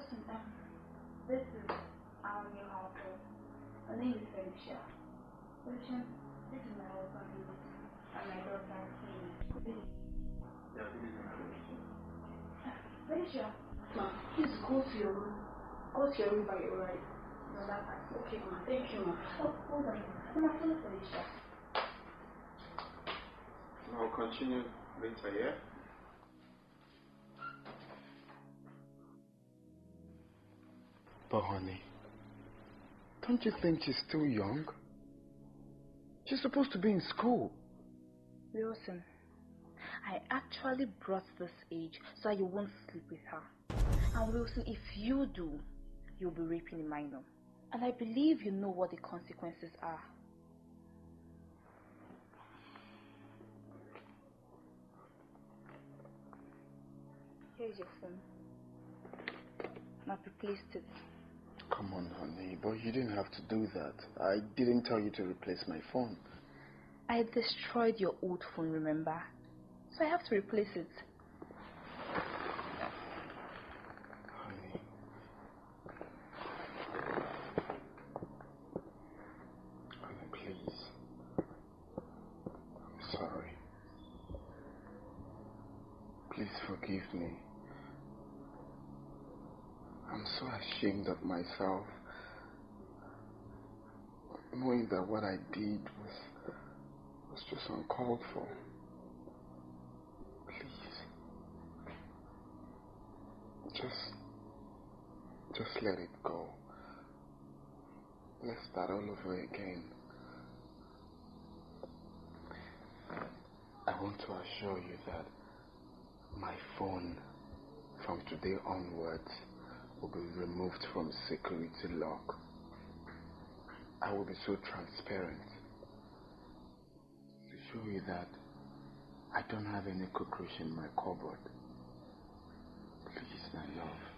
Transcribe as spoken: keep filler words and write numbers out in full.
Wilson, um, this is our new household. Her name is Felicia. Felicia, this is my husband, and my daughter, Katie. Yeah, this is my Felicia. Felicia, ma, please go to your room. Go to your room by your right. No, that's fine. Okay, ma. Thank you, ma. Oh, hold on. Ma, follow Felicia. I'll continue later, yeah? But honey, don't you think she's still young? She's supposed to be in school. Wilson, I actually brought this age so you won't sleep with her. And Wilson, if you do, you'll be raping a minor. And I believe you know what the consequences are. Here's your phone. Now replace it. Come on, honey, but you didn't have to do that. I didn't tell you to replace my phone. I destroyed your old phone, remember? So I have to replace it. Honey. Honey, please. I'm sorry. Please forgive me. I'm so ashamed of myself, knowing that what I did was, was just uncalled for. Please. Just, just let it go. Let's start all over again. I want to assure you that my phone, from today onwards, will be removed from security lock. I will be so transparent to show you that I don't have any cockroach in my cupboard. Please, my love.